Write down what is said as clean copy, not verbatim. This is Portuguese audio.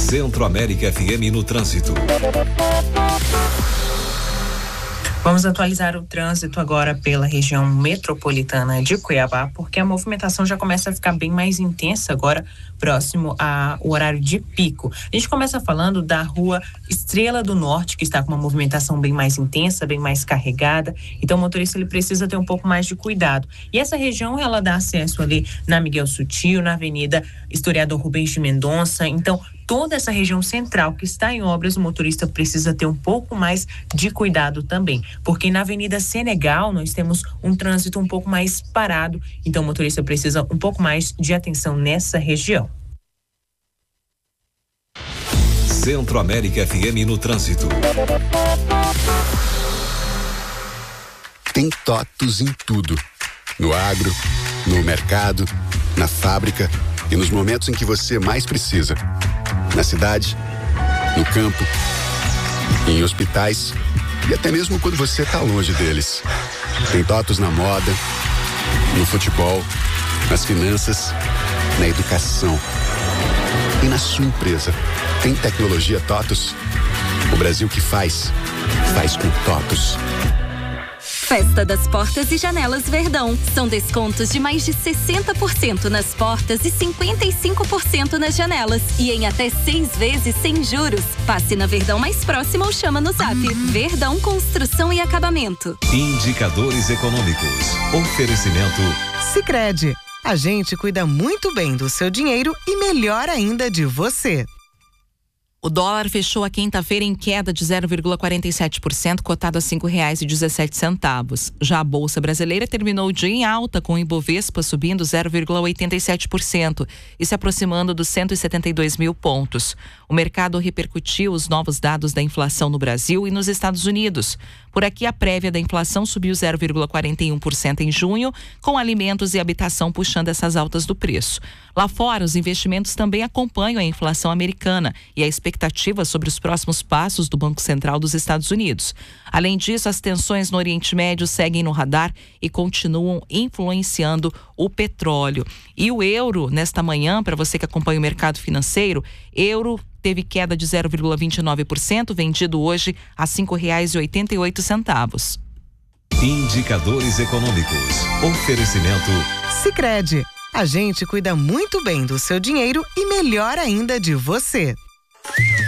Centro-América FM no trânsito. Vamos atualizar o trânsito agora pela região metropolitana de Cuiabá, porque a movimentação já começa a ficar bem mais intensa agora, próximo ao horário de pico. A gente começa falando da rua Estrela do Norte, que está com uma movimentação bem mais intensa, bem mais carregada. Então o motorista ele precisa ter um pouco mais de cuidado. E essa região ela dá acesso ali na Miguel Sutil, na Avenida Historiador Rubens de Mendonça. Então toda essa região central que está em obras, o motorista precisa ter um pouco mais de cuidado também, porque na Avenida Senegal nós temos um trânsito um pouco mais parado, então o motorista precisa um pouco mais de atenção nessa região. Centro-América FM no trânsito. Tem TOTUS em tudo. No agro, no mercado, na fábrica e nos momentos em que você mais precisa. Na cidade, no campo, em hospitais e até mesmo quando você está longe deles. Tem TOTUS na moda, no futebol, nas finanças, na educação e na sua empresa. Tem tecnologia TOTUS? O Brasil que faz com TOTUS. Festa das Portas e Janelas Verdão. São descontos de mais de 60% nas portas e 55% nas janelas. E em até 6 vezes sem juros. Passe na Verdão mais próxima ou chama no Zap. Verdão Construção e Acabamento. Indicadores econômicos. Oferecimento Sicredi. A gente cuida muito bem do seu dinheiro e melhor ainda de você. O dólar fechou a quinta-feira em queda de 0,47%, cotado a R$ 5,17. Já a Bolsa Brasileira terminou o dia em alta, com o Ibovespa subindo 0,87% e se aproximando dos 172 mil pontos. O mercado repercutiu os novos dados da inflação no Brasil e nos Estados Unidos. Por aqui, a prévia da inflação subiu 0,41% em junho, com alimentos e habitação puxando essas altas do preço. Lá fora, os investimentos também acompanham a inflação americana e a expectativa sobre os próximos passos do Banco Central dos Estados Unidos. Além disso, as tensões no Oriente Médio seguem no radar e continuam influenciando o petróleo. E o euro, nesta manhã, para você que acompanha o mercado financeiro, euro teve queda de 0,29%, vendido hoje a R$ 5,88. Indicadores econômicos. Oferecimento Sicredi. A gente cuida muito bem do seu dinheiro e melhor ainda de você.